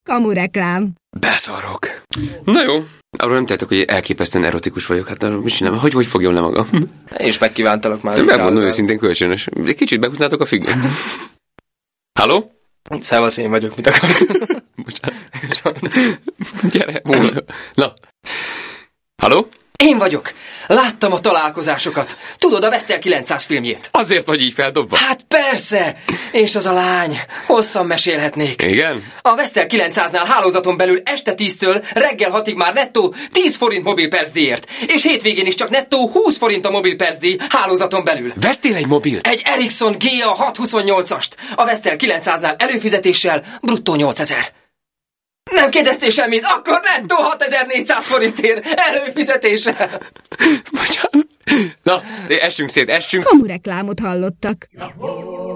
Kamureklám. Beszarok. Na jó. Arról nem tehetek, hogy elképesztően erotikus vagyok. Hát mit csinálom? Hogy fogjam le magam? Én is megkívántalak már. Megmondom őszintén, kölcsönös. Egy kicsit behúznátok a függönyt. Halló? Szevasz, én vagyok, mit akarsz? Bocsánat. Gyere, múlva. Na. Halló? Én vagyok. Láttam a találkozásokat. Tudod, a Vestel 900 filmjét. Azért vagy így feldobva? Hát persze. És az a lány. Hosszan mesélhetnék. Igen? A Vestel 900-nál hálózaton belül este 10-től reggel 6-ig már nettó 10 forint mobilpercdíjért. És hétvégén is csak nettó 20 forint a mobilpercdíj hálózaton belül. Vettél egy mobilt? Egy Ericsson GA 628-ast. A Vestel 900-nál előfizetéssel bruttó 8000. Nem kérdeztél semmit, akkor nettó 6400 forintért előfizetése. Bocsánat. Na, essünk szét, essünk. Kamureklámot hallottak.